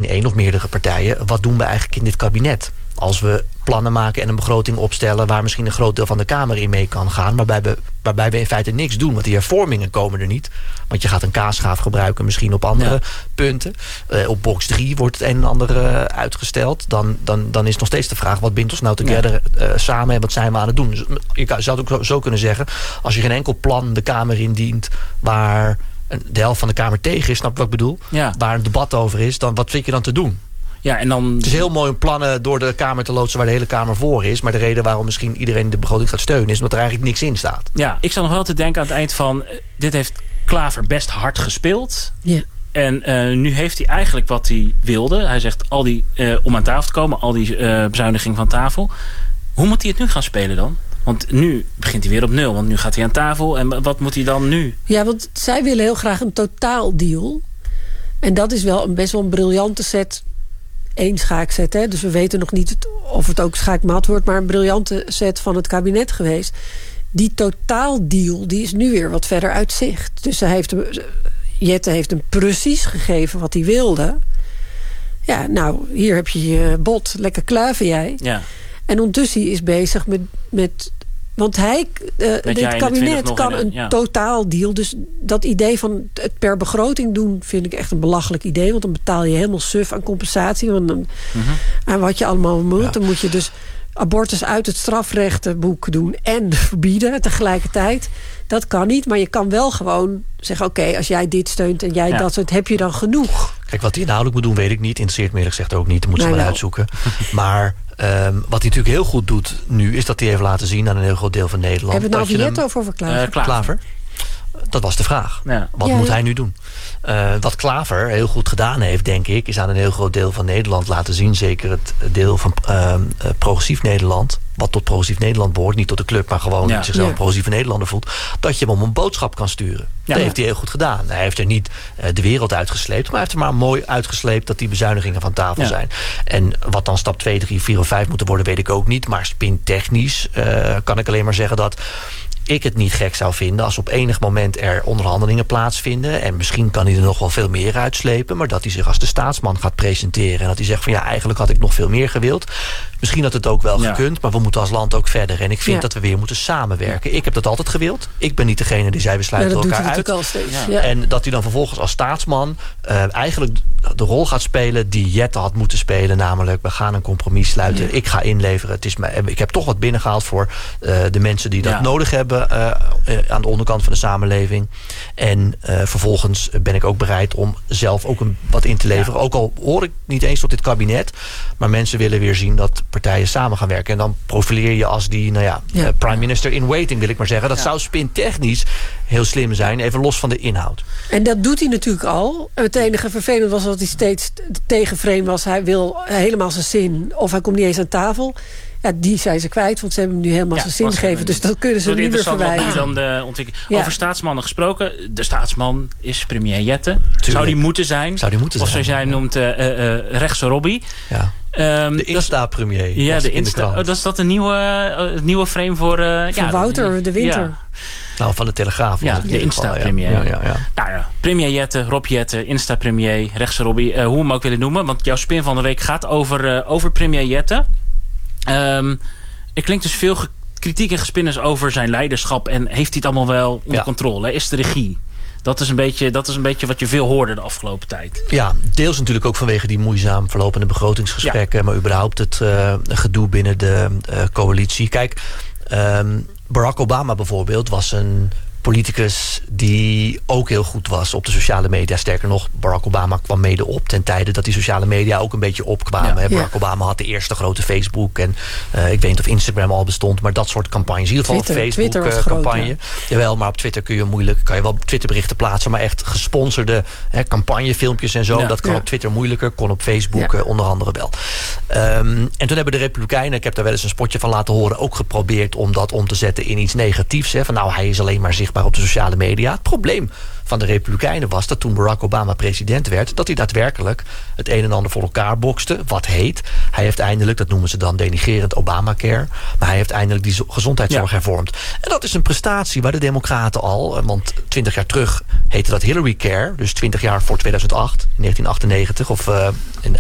één of meerdere partijen, wat doen we eigenlijk in dit kabinet? Als we plannen maken en een begroting opstellen waar misschien een groot deel van de Kamer in mee kan gaan, waarbij we in feite niks doen, want die hervormingen komen er niet. Want je gaat een kaasschaaf gebruiken misschien op andere punten. Op box 3 wordt het een en ander uitgesteld. Dan is nog steeds de vraag, wat bindt ons nou together samen en wat zijn we aan het doen? Dus je zou het ook zo kunnen zeggen, als je geen enkel plan de Kamer indient waar de helft van de Kamer tegen is, snap je wat ik bedoel? Ja. Waar een debat over is, dan wat vind je dan te doen? Ja, en dan... Het is heel mooi om plannen door de Kamer te loodsen waar de hele Kamer voor is. Maar de reden waarom misschien iedereen de begroting gaat steunen is omdat er eigenlijk niks in staat. Ja, ik zal nog wel te denken aan het eind van, dit heeft Klaver best hard gespeeld. Ja. En nu heeft hij eigenlijk wat hij wilde. Hij zegt om aan tafel te komen, al die bezuiniging van tafel. Hoe moet hij het nu gaan spelen dan? Want nu begint hij weer op 0. Want nu gaat hij aan tafel. En wat moet hij dan nu? Ja, want zij willen heel graag een totaaldeal. En dat is wel best wel een briljante set. 1 schaakset, hè? Dus we weten nog niet of het ook schaakmat wordt, maar een briljante set van het kabinet geweest. Die totaaldeal, die is nu weer wat verder uit zicht. Dus Jette heeft hem precies gegeven wat hij wilde. Ja, nou, hier heb je je bot, lekker kluiven jij. Ja. En ondertussen is bezig met want dit kabinet kan een totaaldeal. Dus dat idee van het per begroting doen vind ik echt een belachelijk idee. Want dan betaal je helemaal suf aan compensatie. Aan wat je allemaal moet. Ja. Dan moet je dus abortus uit het strafrechtenboek doen en verbieden tegelijkertijd. Dat kan niet, maar je kan wel gewoon zeggen, oké, als jij dit steunt en jij dat soort, heb je dan genoeg. Kijk, wat hij inhoudelijk moet doen, weet ik niet. Interesseert me eerlijk gezegd ook niet. Dat moet ze maar uitzoeken. Maar wat hij natuurlijk heel goed doet nu, is dat hij heeft laten zien aan een heel groot deel van Nederland. Hebben we het nou Jette over Klaver? Klaver? Dat was de vraag. Ja. Wat moet hij nu doen? Wat Klaver heel goed gedaan heeft, denk ik, is aan een heel groot deel van Nederland laten zien. Zeker het deel van progressief Nederland, wat tot progressief Nederland behoort, niet tot de club, maar gewoon zichzelf een progressieve Nederlander voelt, dat je hem om een boodschap kan sturen. Ja. Dat heeft hij heel goed gedaan. Hij heeft er niet de wereld uitgesleept, maar hij heeft er maar mooi uitgesleept dat die bezuinigingen van tafel zijn. En wat dan stap 2, 3, 4 of 5 moeten worden, weet ik ook niet. Maar spintechnisch kan ik alleen maar zeggen dat ik het niet gek zou vinden als op enig moment er onderhandelingen plaatsvinden. En misschien kan hij er nog wel veel meer uitslepen. Maar dat hij zich als de staatsman gaat presenteren. En dat hij zegt van eigenlijk had ik nog veel meer gewild. Misschien had het ook wel gekund. Maar we moeten als land ook verder. En ik vind dat we weer moeten samenwerken. Ik heb dat altijd gewild. Ik ben niet degene die zei we sluiten elkaar uit. En dat hij dan vervolgens als staatsman eigenlijk de rol gaat spelen die Jette had moeten spelen. Namelijk, we gaan een compromis sluiten. Ja. Ik ga inleveren. Ik heb toch wat binnengehaald voor de mensen die dat nodig hebben. Aan de onderkant van de samenleving. En vervolgens ben ik ook bereid om zelf ook wat in te leveren. Ja. Ook al hoor ik niet eens tot dit kabinet. Maar mensen willen weer zien dat partijen samen gaan werken. En dan profileer je als die prime minister in waiting, wil ik maar zeggen. Dat zou spintechnisch heel slim zijn. Even los van de inhoud. En dat doet hij natuurlijk al. Het enige vervelend was dat hij steeds tegenframe was. Hij wil helemaal zijn zin. Of hij komt niet eens aan tafel. Ja, die zijn ze kwijt, want ze hebben hem nu helemaal zijn zin gegeven. Dus dat kunnen ze niet meer verwijderen. Over staatsmannen gesproken. De staatsman is premier Jette. Tuurlijk. Zou die moeten zijn? Of zoals jij noemt, rechtse Robbie. Ja. De Insta-premier. Ja, de Insta. Dat is dat een nieuwe frame voor Wouter de Winter. Ja. Nou, van de Telegraaf. Ja, de Insta-premier. Nou ja, premier Jette, Rob Jette, Insta-premier, rechtse Robbie. Hoe we hem ook willen noemen. Want jouw spin van de week gaat over premier Jette. Er klinkt dus veel kritiek en gespinnis over zijn leiderschap. En heeft hij het allemaal wel onder controle? Is de regie? Dat is een beetje wat je veel hoorde de afgelopen tijd. Ja, deels natuurlijk ook vanwege die moeizaam verlopende begrotingsgesprekken. Ja. Maar überhaupt het gedoe binnen de coalitie. Kijk, Barack Obama bijvoorbeeld was een politicus die ook heel goed was op de sociale media. Sterker nog, Barack Obama kwam mede op ten tijde dat die sociale media ook een beetje opkwamen. Ja. Barack Obama had de eerste grote Facebook en ik weet niet of Instagram al bestond, maar dat soort campagnes. In ieder geval een Facebook-campagne. Jawel, maar op Twitter kan je wel Twitterberichten plaatsen, maar echt gesponsorde campagnefilmpjes en zo. Dat kan op Twitter moeilijker, kon op Facebook onder andere wel. En toen hebben de Republikeinen, ik heb daar wel eens een spotje van laten horen, ook geprobeerd om dat om te zetten in iets negatiefs. Van nou, hij is alleen maar zichtbaar op de sociale media. Het probleem van de Republikeinen was dat toen Barack Obama president werd, dat hij daadwerkelijk het een en ander voor elkaar bokste. Wat heet. Hij heeft eindelijk, dat noemen ze dan denigerend Obamacare, maar hij heeft eindelijk die gezondheidszorg hervormd. En dat is een prestatie waar de Democraten al, want 20 jaar terug heette dat Hillary Care, dus 20 jaar voor 2008, in 1998 of in